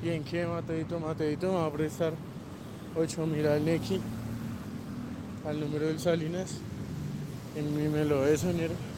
¿Y en qué, Mateito? Mateito me va a prestar 8.000 al Nequi, al número del Salinas. Y me lo de Sonero.